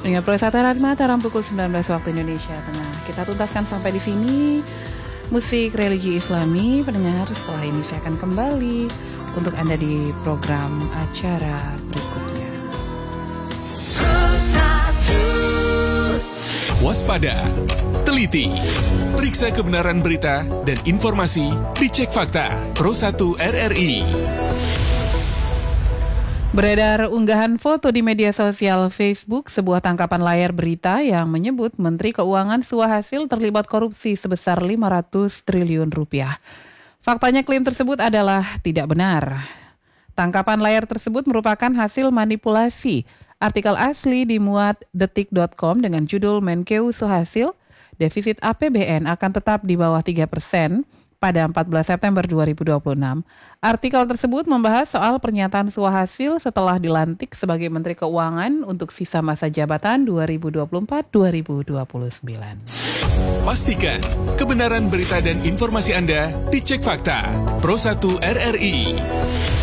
Dengan Pro 1 Radio Mataram pukul 19 waktu Indonesia Tengah. Kita tuntaskan sampai di sini musik religi Islami. Pendengar, setelah ini saya akan kembali untuk Anda di program acara berikutnya. Waspada, teliti, periksa kebenaran berita dan informasi, dicek fakta. Pro 1 RRI. Beredar unggahan foto di media sosial Facebook sebuah tangkapan layar berita yang menyebut Menteri Keuangan Suhasil terlibat korupsi sebesar 500 triliun rupiah. Faktanya klaim tersebut adalah tidak benar. Tangkapan layar tersebut merupakan hasil manipulasi. Artikel asli dimuat detik.com dengan judul Menkeu Suhasil, defisit APBN akan tetap di bawah 3% pada 14 September 2026. Artikel tersebut membahas soal pernyataan Suhasil setelah dilantik sebagai Menteri Keuangan untuk sisa masa jabatan 2024-2029. Pastikan kebenaran berita dan informasi Anda dicek fakta. Pro 1 RRI.